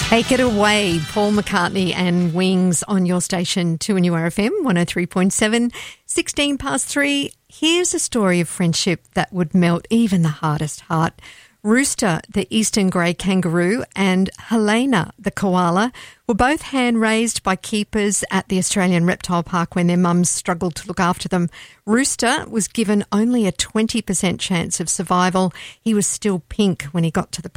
Take it away, Paul McCartney and Wings on your station, 2NURFM 103.7, 16 past 3. Here's a story of friendship that would melt even the hardest heart. Rooster, the eastern grey kangaroo, and Helena, the koala, were both hand-raised by keepers at the Australian Reptile Park when their mums struggled to look after them. Rooster was given only a 20% chance of survival. He was still pink when he got to the